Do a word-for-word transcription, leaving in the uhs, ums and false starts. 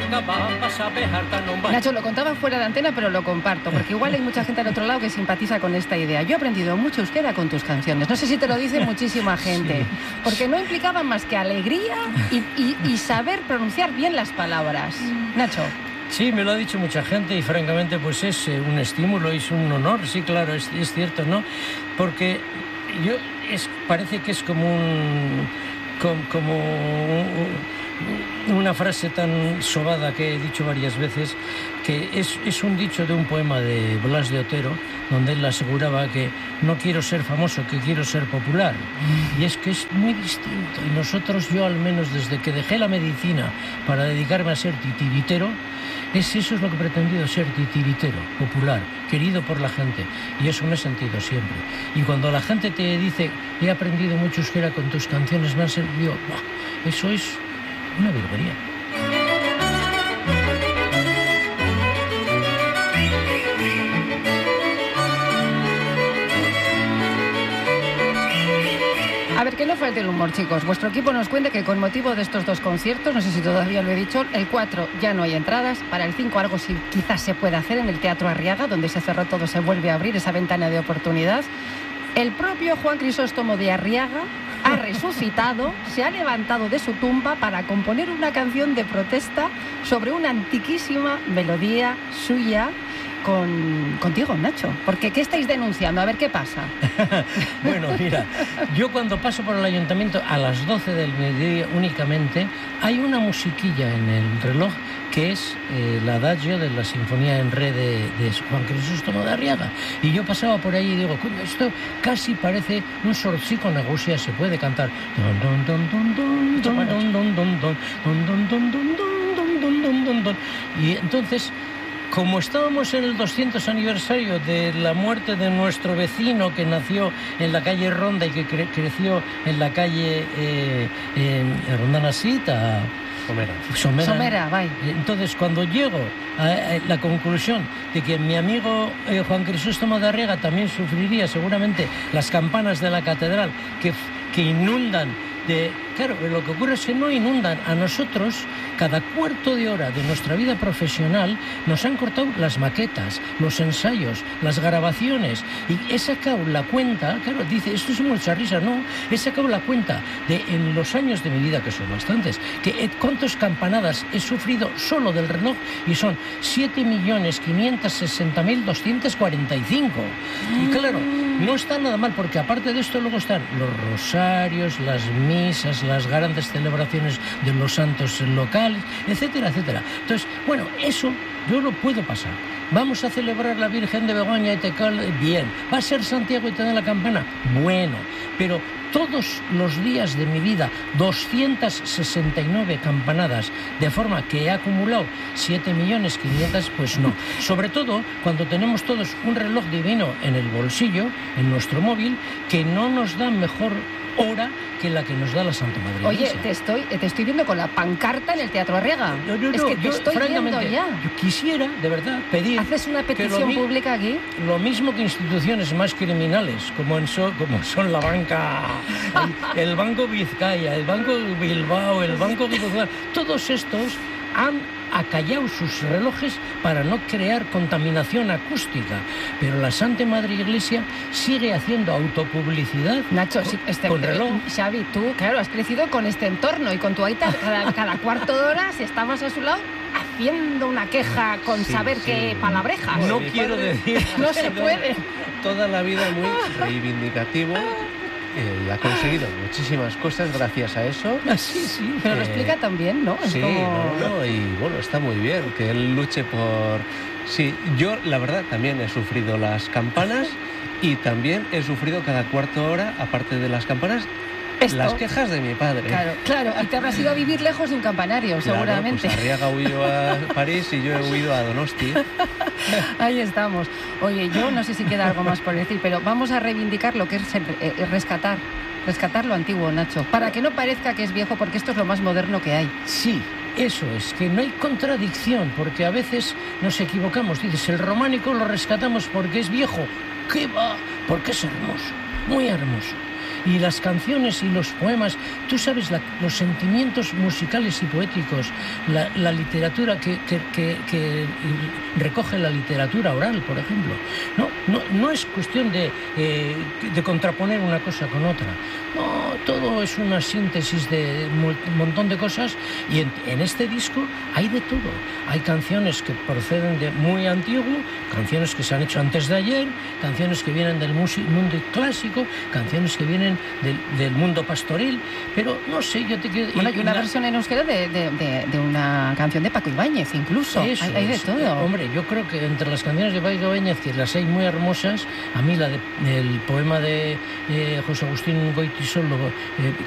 Nacho, lo contaba fuera de antena, pero lo comparto, porque igual hay mucha gente al otro lado que simpatiza con esta idea. Yo he aprendido mucho euskera con tus canciones. No sé si te lo dice muchísima gente, sí. Porque no implicaban más que alegría y, y, y saber pronunciar bien las palabras. Nacho. Sí, me lo ha dicho mucha gente y francamente pues es eh, un estímulo, es un honor, sí, claro, es, es cierto, ¿no? Porque yo es, parece que es como un... como, como un, una frase tan sobada que he dicho varias veces, que es, es un dicho de un poema de Blas de Otero, donde él aseguraba que no quiero ser famoso, que quiero ser popular. Y es que es muy distinto. Y nosotros, yo al menos desde que dejé la medicina para dedicarme a ser titiritero, es eso es lo que he pretendido, ser titiritero, popular, querido por la gente. Y eso me he sentido siempre. Y cuando la gente te dice, he aprendido mucho euskera con tus canciones, me han servido, ¡buah! Eso es una virguería. A ver, que no falte el humor, chicos. Vuestro equipo nos cuenta que con motivo de estos dos conciertos, no sé si todavía lo he dicho, el cuatro ya no hay entradas, para el cinco algo sí quizás se puede hacer en el Teatro Arriaga, donde se cerró todo, se vuelve a abrir esa ventana de oportunidad. El propio Juan Crisóstomo de Arriaga ha resucitado, se ha levantado de su tumba para componer una canción de protesta sobre una antiquísima melodía suya, Con, contigo, Nacho, porque ¿qué estáis denunciando? A ver, ¿qué pasa? Bueno, mira, yo cuando paso por el ayuntamiento a las doce del mediodía únicamente, hay una musiquilla en el reloj que es eh, el adagio de la Sinfonía en Re de, de Juan Crisóstomo de Arriaga. Y yo pasaba por ahí y digo, coño, esto casi parece un sorcico negocia, se puede cantar. Y entonces, como estábamos en el doscientos aniversario de la muerte de nuestro vecino que nació en la calle Ronda y que cre- creció en la calle eh, en Ronda Nasita, Somera. Somera. Somera, bye. Entonces, cuando llego a la conclusión de que mi amigo eh, Juan Crisóstomo de Arriaga también sufriría seguramente las campanas de la catedral que, que inundan de... Claro, lo que ocurre es que no inundan. A nosotros, cada cuarto de hora de nuestra vida profesional, nos han cortado las maquetas, los ensayos, las grabaciones. Y he sacado la cuenta, claro, dice, esto es mucha risa, no, he sacado la cuenta de en los años de mi vida, que son bastantes, que he, cuántas campanadas he sufrido solo del reloj, y son siete millones quinientos sesenta mil doscientos cuarenta y cinco. Y claro, no está nada mal, porque aparte de esto luego están los rosarios, las misas, las grandes celebraciones de los santos locales, etcétera, etcétera. Entonces, bueno, eso yo lo puedo pasar. Vamos a celebrar la Virgen de Begoña y Tecal, bien. ¿Va a ser Santiago y te da la campana? Bueno, pero todos los días de mi vida, doscientas sesenta y nueve campanadas, de forma que he acumulado siete millones quinientos, pues no. Sobre todo cuando tenemos todos un reloj divino en el bolsillo, en nuestro móvil, que no nos da mejor hora que la que nos da la Santa Madre Iglesia. Oye, te estoy, te estoy viendo con la pancarta en el Teatro Arriaga. No, no, no, es que te yo, estoy viendo ya. Yo quisiera, de verdad, pedir... ¿Haces una petición mi, pública aquí? Lo mismo que instituciones más criminales, como, en so, como son la banca, el, el Banco Vizcaya, el Banco Bilbao, el Banco Guipuzcoano, todos estos han acallado sus relojes para no crear contaminación acústica, pero la Santa Madre Iglesia sigue haciendo autopublicidad. Nacho, con, sí, este, con reloj. Xavi, tú, claro, has crecido con este entorno y con tu aita cada, cada cuarto de hora, si estamos a su lado, haciendo una queja con sí, saber sí. qué palabrejas. No quiero padre, decir... No se puede. Toda la vida muy reivindicativo. Eh, y ha conseguido muchísimas cosas gracias a eso. Sí, sí. Pero eh, lo explica también, ¿no? Sí, como... no, no, y bueno, está muy bien que él luche por... Sí, yo la verdad también he sufrido las campanas y también he sufrido cada cuarto hora, aparte de las campanas, Esto. las quejas de mi padre. Claro, claro, y te habrás ido a vivir lejos de un campanario, claro, seguramente. Pues Arriaga huyó a París y yo he huido a Donosti. Ahí estamos. Oye, yo no sé si queda algo más por decir, pero vamos a reivindicar lo que es eh, rescatar, rescatar lo antiguo, Nacho, para que no parezca que es viejo, porque esto es lo más moderno que hay. Sí, eso es, que no hay contradicción, porque a veces nos equivocamos. Dices, el románico lo rescatamos porque es viejo. ¿Qué va? Porque es hermoso, muy hermoso. y las canciones y los poemas, tú sabes la, los sentimientos musicales y poéticos, la, la literatura que, que, que, que recoge la literatura oral, por ejemplo. No, no, no es cuestión de, eh, de contraponer una cosa con otra. No, todo es una síntesis de un montón de cosas, y en, en este disco hay de todo. Hay canciones que proceden de muy antiguo, canciones que se han hecho antes de ayer, canciones que vienen del mundo clásico, canciones que vienen del, del mundo pastoril, pero no sé, yo te quiero... Bueno, hay una la... versión en euskera de, de, de, de una canción de Paco Ibáñez, incluso. Eso, hay, hay de todo. Eh, hombre, yo creo que entre las canciones de Paco Ibáñez, que las hay muy hermosas, a mí la de, el poema de eh, José Agustín Goytisolo, eh,